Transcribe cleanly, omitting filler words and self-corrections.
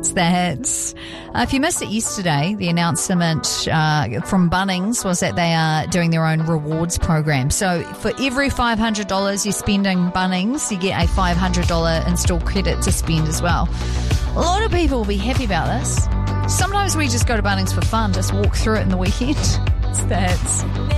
It's the hits. If you missed it yesterday, the announcement from Bunnings was that they are doing their own rewards program. So for every $500 you spend in Bunnings, you get a $500 install credit to spend as well. A lot of people will be happy about this. Sometimes we just go to Bunnings for fun, just walk through it in the weekend. It's the hits.